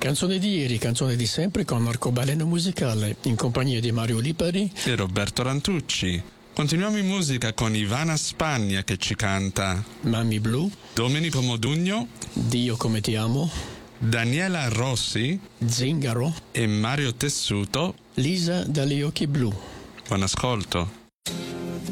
Canzone di ieri, canzone di sempre con Arcobaleno Musicale, in compagnia di Mario Lipari e Roberto Rantucci. Continuiamo in musica con Ivana Spagna che ci canta Mami Blu, Domenico Modugno, Dio come ti amo, Daniela Rossi, Zingaro e Mario Tessuto. Lisa dagli occhi blu. Buon ascolto.